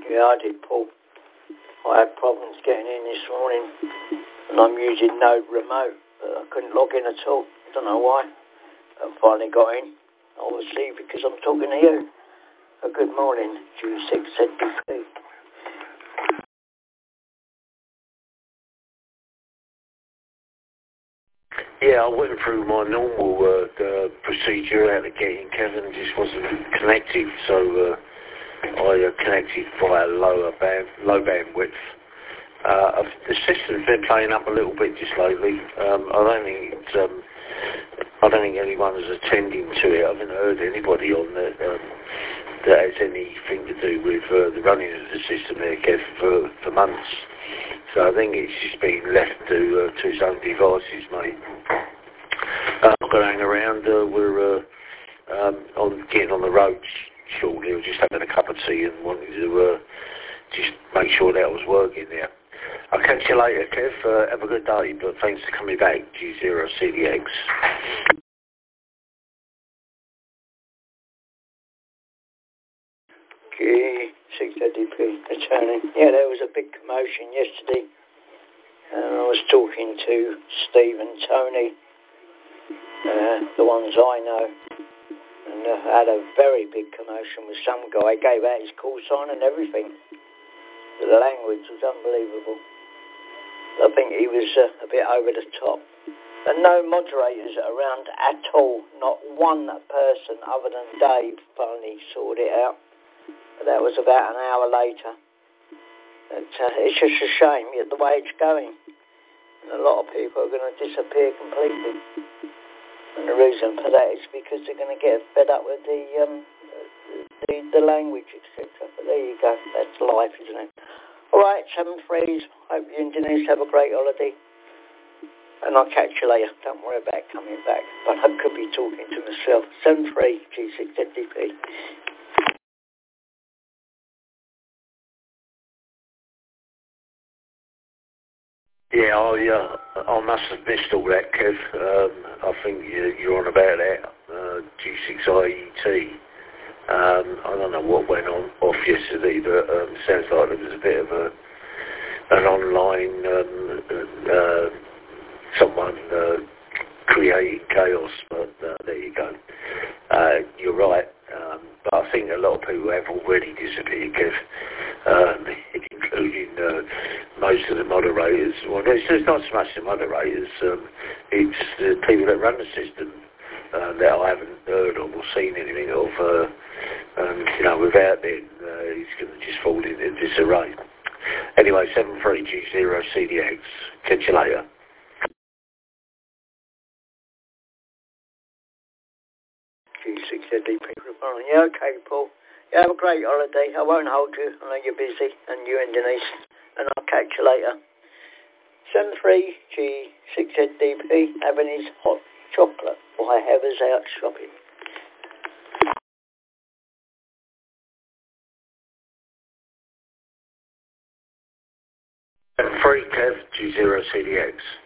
Yeah, I did, Paul. I had problems getting in this morning, and I'm using Node Remote, but I couldn't log in at all. Don't know why. I finally got in, obviously, because I'm talking to you. A good morning, G6ZDP. Yeah, I went through my normal procedure out of getting Kevin, just wasn't connected, so I connected via low bandwidth. The system's been playing up a little bit just lately. I don't think anyone's attending to it. I haven't heard anybody on that has anything to do with the running of the system there, Kev, for months. So I think it's just been left to its own devices, mate. I'm not going to hang around. We're getting on the road shortly. We're just having a cup of tea and wanting to just make sure that was working there. I'll catch you later, Kev. Have a good day, but thanks for coming back, G0CDX. G6ZDP, returning. Yeah, there was a big commotion yesterday. I was talking to Steve and Tony, the ones I know, and had a very big commotion with some guy. Gave out his call sign and everything. The language was unbelievable. I think he was a bit over the top. And no moderators around at all. Not one person other than Dave finally sorted it out. But that was about an hour later. It's just a shame the way it's going. And a lot of people are going to disappear completely. And the reason for that is because they're going to get fed up with the language, etc. But there you go. That's life, isn't it? All right, 7-3s. Hope you and Denise have a great holiday. And I'll catch you later. Don't worry about coming back. But I could be talking to myself. 7-3, G6ZDP. Yeah, I must have missed all that, Kev. I think you're on about that, G6IET. I don't know what went on off yesterday, but sounds like there was a bit of an online, someone creating chaos, but there you go. You're right, but I think a lot of people have already disappeared, Kev, including most of the moderators. Well, it's not so much the moderators, it's the people that run the system that I haven't heard of or seen anything of. Without them, he's going to just fall into disarray. Anyway, 7-3G0CDX. Catch you later. G6ZDP. Yeah, okay, Paul. Yeah, have a great holiday. I won't hold you. I know you're busy, and you and Denise. And I'll catch you later. 7-3G6ZDP. Having his hot chocolate while Heather's out shopping. 3 Kev, G0CDX.